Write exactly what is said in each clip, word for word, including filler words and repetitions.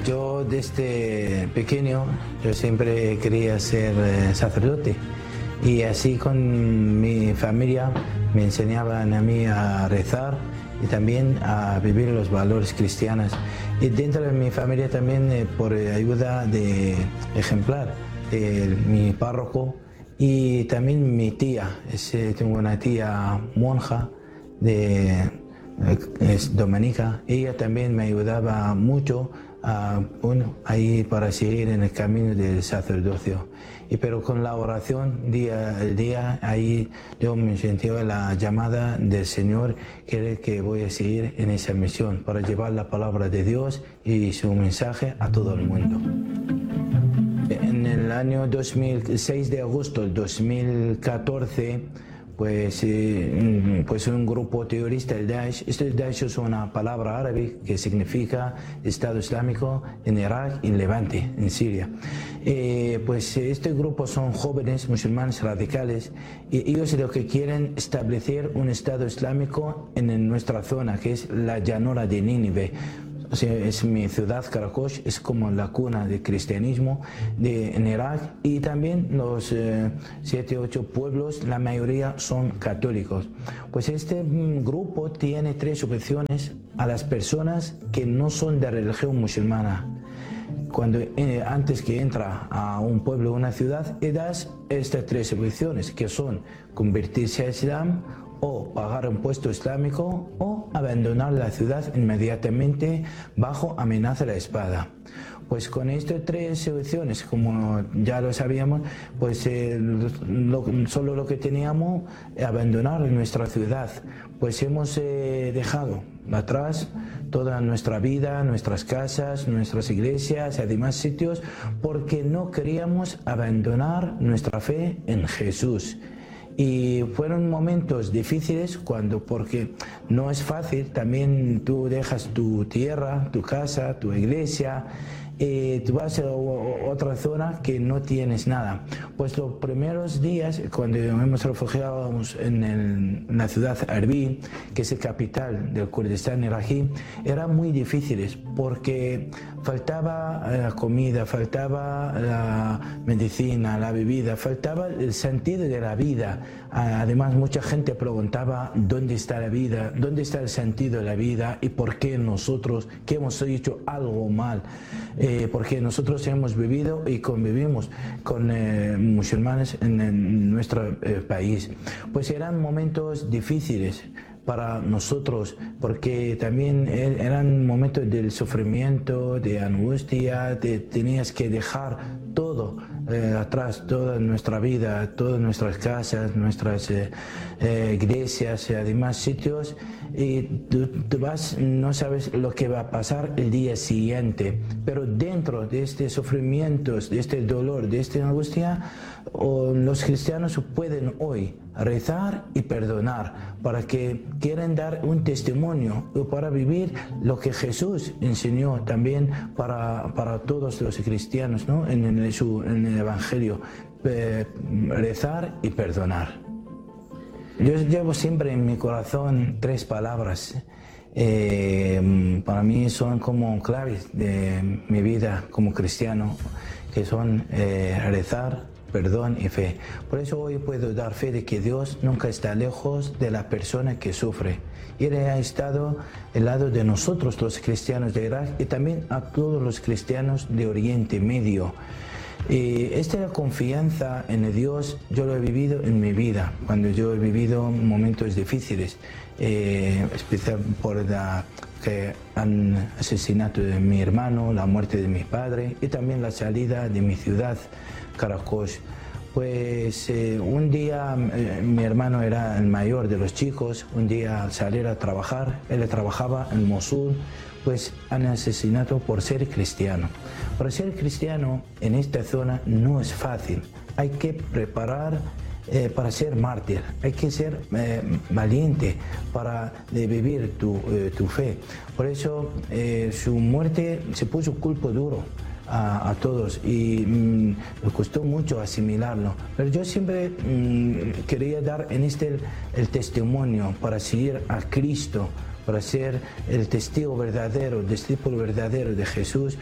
Yo desde pequeño, yo siempre quería ser eh, sacerdote y así con mi familia me enseñaban a mí a rezar y también a vivir los valores cristianos. Y dentro de mi familia también eh, por ayuda de ejemplar de mi párroco y también mi tía. Es, eh, tengo una tía monja de es dominica. Ella también me ayudaba mucho a, bueno, ahí para seguir en el camino del sacerdocio. Y pero con la oración día a día, ahí yo me sentía la llamada del Señor, que, que voy a seguir en esa misión para llevar la palabra de Dios y su mensaje a todo el mundo. En el año dos mil seis de agosto del dos mil catorce, Pues, eh, pues un grupo terrorista, el Daesh. Este Daesh es una palabra árabe que significa Estado Islámico en Irak y Levante, en Siria. Eh, pues este grupo son jóvenes musulmanes radicales y ellos lo que quieren establecer un Estado Islámico en nuestra zona, que es la llanura de Nínive. O sea, es mi ciudad, Karakosh, es como la cuna del cristianismo de, en Irak, y también los eh, siete, ocho pueblos, la mayoría son católicos. Pues este mm, grupo tiene tres opciones a las personas que no son de religión musulmana. Cuando eh, antes que entra a un pueblo o una ciudad, y das estas tres opciones, que son convertirse al Islam, o pagar impuesto islámico, o abandonar la ciudad inmediatamente bajo amenaza de la espada. Pues con estas tres opciones, como ya lo sabíamos, pues eh, lo, solo lo que teníamos es abandonar nuestra ciudad. Pues hemos eh, dejado atrás toda nuestra vida, nuestras casas, nuestras iglesias y demás sitios, porque no queríamos abandonar nuestra fe en Jesús. Y fueron momentos difíciles cuando, porque no es fácil, también tú dejas tu tierra, tu casa, tu iglesia, eh, tú vas a otra zona que no tienes nada. Pues los primeros días, cuando hemos refugiado en, el, en la ciudad Arbil, que es la capital del Kurdistán iraquí, eran muy difíciles porque faltaba la comida, faltaba la medicina, la bebida, faltaba el sentido de la vida. Además, mucha gente preguntaba dónde está la vida, dónde está el sentido de la vida y por qué nosotros, que hemos hecho algo mal, eh, porque nosotros hemos vivido y convivimos con eh, musulmanes en, en nuestro eh, país. Pues eran momentos difíciles para nosotros, porque también eran momentos del sufrimiento, de angustia, de, tenías que dejar todo eh, atrás, toda nuestra vida, todas nuestras casas, nuestras eh, eh, iglesias y demás sitios, y tú, tú vas, no sabes lo que va a pasar el día siguiente, pero dentro de este sufrimiento, de este dolor, de esta angustia, o los cristianos pueden hoy rezar y perdonar, para que quieren dar un testimonio para vivir lo que Jesús enseñó también para, para todos los cristianos, ¿no? en, el, su, en el Evangelio, eh, rezar y perdonar. Yo llevo siempre en mi corazón tres palabras. Eh, para mí son como claves de mi vida como cristiano, que son eh, rezar, perdón y fe. Por eso hoy puedo dar fe de que Dios nunca está lejos de la persona que sufre. Y Él ha estado al lado de nosotros, los cristianos de Irak, y también a todos los cristianos de Oriente Medio. Y esta confianza en Dios yo lo he vivido en mi vida, cuando yo he vivido momentos difíciles, eh, especial por la que han asesinato de mi hermano, la muerte de mi padre y también la salida de mi ciudad, Karakosh. Pues eh, un día eh, mi hermano era el mayor de los chicos, un día al salir a trabajar, él trabajaba en Mosul, pues han asesinado por ser cristiano. Para ser cristiano en esta zona no es fácil, hay que preparar eh, para ser mártir, hay que ser eh, valiente para de vivir tu, eh, tu fe. Por eso eh, su muerte se puso culpo duro A, a todos y mmm, me costó mucho asimilarlo, pero yo siempre mmm, quería dar en este el, el testimonio para seguir a Cristo, para ser el testigo verdadero, el discípulo verdadero de Jesús,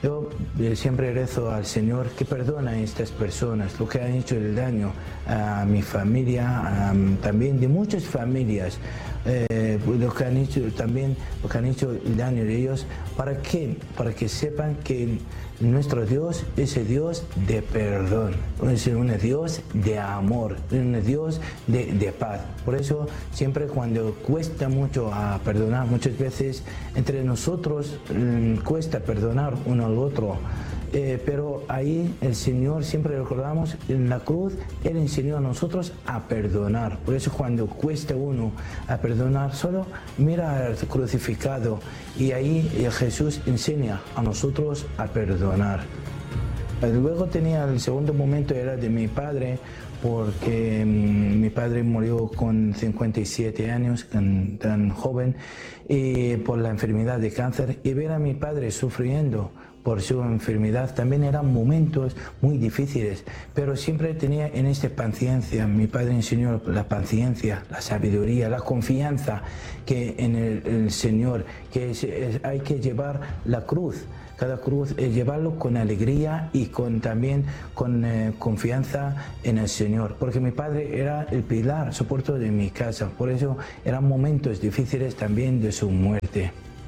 Yo eh, siempre rezo al Señor que perdona a estas personas, lo que han hecho el daño a mi familia, a, también de muchas familias, eh, lo que han hecho también, lo que han hecho el daño de ellos, ¿para qué? Para que sepan que nuestro Dios es el Dios de perdón, es un Dios de amor, un Dios de, de paz. Por eso siempre cuando cuesta mucho a perdonar, muchas veces entre nosotros mmm, cuesta perdonar uno al otro. Eh, pero ahí el Señor, siempre recordamos, en la cruz Él enseñó a nosotros a perdonar. Por eso cuando cuesta uno a perdonar, solo mira al crucificado y ahí Jesús enseña a nosotros a perdonar. Luego tenía el segundo momento, era de mi padre, porque mmm, mi padre murió con cincuenta y siete años, tan, tan joven, y por la enfermedad de cáncer, y ver a mi padre sufriendo por su enfermedad también eran momentos muy difíciles, pero siempre tenía en esta paciencia. Mi padre enseñó la paciencia, la sabiduría, la confianza que en el, el Señor, que es, es, hay que llevar la cruz. Cada cruz es llevarlo con alegría y con, también con eh, confianza en el Señor, porque mi padre era el pilar, soporte de mi casa, por eso eran momentos difíciles también de su muerte.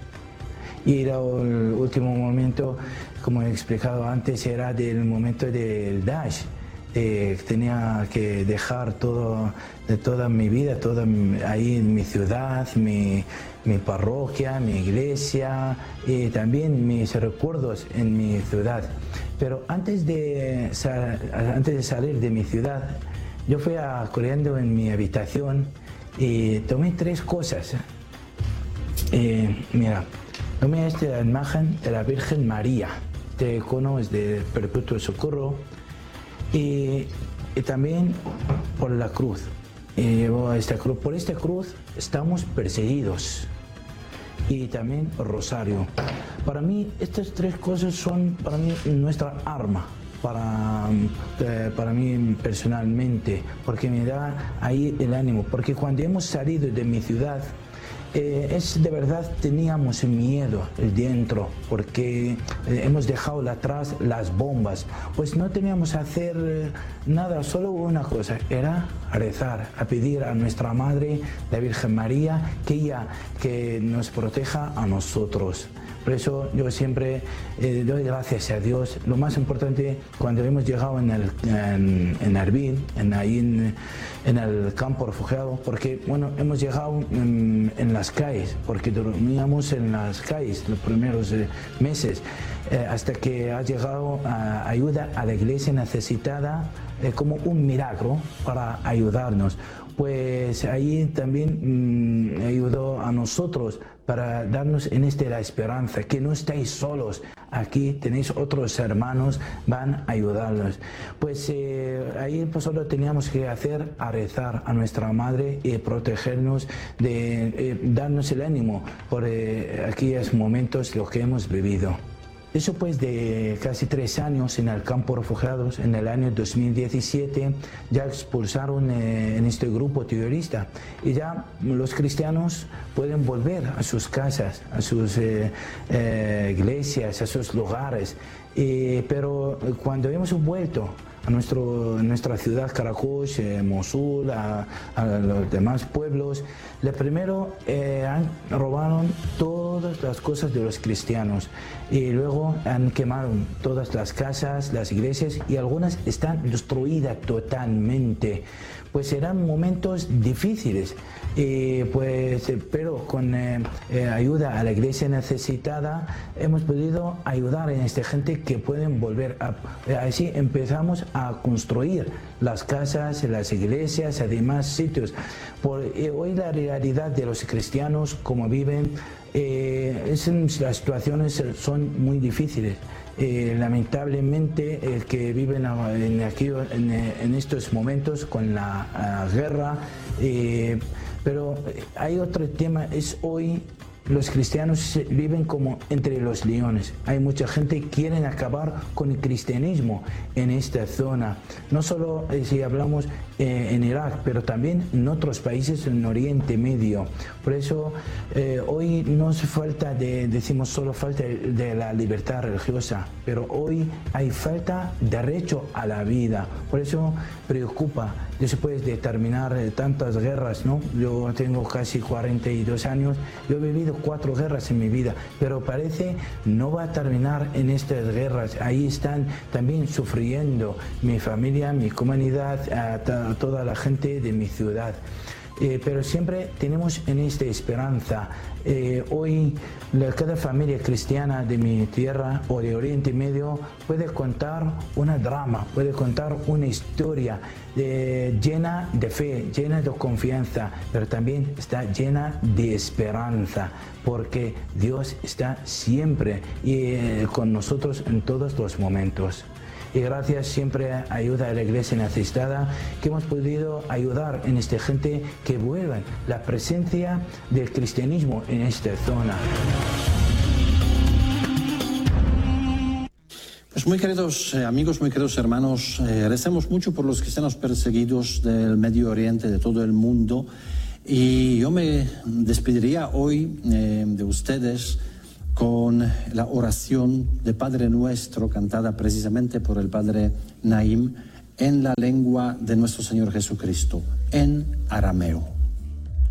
Y era el último momento, como he explicado antes, era del momento del Daesh. Eh, tenía que dejar todo, de toda mi vida, toda mi, ahí en mi ciudad, mi, mi parroquia, mi iglesia y también mis recuerdos en mi ciudad. Pero antes de, antes de salir de mi ciudad, yo fui a, corriendo en mi habitación y tomé tres cosas. Eh, mira, tomé esta imagen de la Virgen María. Este icono es de Perpetuo Socorro. Y, y también por la cruz. Y llevo esta cruz. Por esta cruz estamos perseguidos. Y también rosario. Para mí estas tres cosas son para mí nuestra arma. Para, eh, para mí personalmente. Porque me da ahí el ánimo. Porque cuando hemos salido de mi ciudad, Eh, es de verdad teníamos miedo dentro porque eh, hemos dejado atrás las bombas, pues no teníamos que hacer eh, nada, solo una cosa, era rezar, a pedir a nuestra Madre, la Virgen María, que ella que nos proteja a nosotros. Por eso yo siempre eh, doy gracias a Dios. Lo más importante, cuando hemos llegado en, el, en, en Erbil, en, ahí en, en el campo refugiado, porque bueno, hemos llegado en, en las calles, porque dormíamos en las calles los primeros eh, meses, eh, hasta que ha llegado a ayuda a la iglesia necesitada eh, como un milagro para ayudarnos. Pues ahí también mmm, ayudó a nosotros para darnos en este la esperanza, que no estáis solos, aquí tenéis otros hermanos, van a ayudarnos. Pues eh, ahí pues solo teníamos que hacer a rezar a nuestra Madre y protegernos, de eh, darnos el ánimo por eh, aquellos momentos lo que hemos vivido. Eso pues de casi tres años en el campo de refugiados, en el año dos mil diecisiete, ya expulsaron eh, en este grupo terrorista y ya los cristianos pueden volver a sus casas, a sus eh, eh, iglesias, a sus lugares. Eh, pero cuando hemos vuelto a nuestro, nuestra ciudad Karakush, eh, Mosul, a, a los demás pueblos, lo primero eh, han robado todas las cosas de los cristianos y luego han quemado todas las casas, las iglesias y algunas están destruidas totalmente. Pues eran momentos difíciles, y pues, pero con eh, eh, ayuda a la iglesia necesitada hemos podido ayudar a esta gente que pueden volver a, así empezamos a construir las casas, las iglesias, además sitios. Por, eh, hoy la realidad de los cristianos como viven, eh, es, las situaciones son muy difíciles. Eh, lamentablemente el que viven en, aquí, en, en estos momentos con la uh, guerra, eh, pero hay otro tema, es hoy los cristianos viven como entre los leones. Hay mucha gente que quiere acabar con el cristianismo en esta zona. No solo eh, si hablamos eh, en Irak, pero también en otros países en Oriente Medio. Por eso eh, hoy no hace falta de, decimos solo falta de la libertad religiosa, pero hoy hay falta de derecho a la vida. Por eso preocupa, después de terminar tantas guerras, ¿no? Yo tengo casi cuarenta y dos años, yo he vivido cuatro guerras en mi vida, pero parece no va a terminar en estas guerras. Ahí están también sufriendo mi familia, mi comunidad, a toda la gente de mi ciudad. Eh, pero siempre tenemos en esta esperanza. Eh, hoy la, cada familia cristiana de mi tierra o de Oriente Medio puede contar una drama, puede contar una historia eh, llena de fe, llena de confianza, pero también está llena de esperanza, porque Dios está siempre eh, con nosotros en todos los momentos. Y gracias siempre a ayuda de la Iglesia necesitada que hemos podido ayudar en esta gente que vuelva la presencia del cristianismo en esta zona. Pues muy queridos eh, amigos, muy queridos hermanos, eh, recemos mucho por los cristianos perseguidos del Medio Oriente, de todo el mundo. Y yo me despediría hoy eh, de ustedes con la oración de Padre Nuestro, cantada precisamente por el Padre Naim, en la lengua de nuestro Señor Jesucristo, en arameo.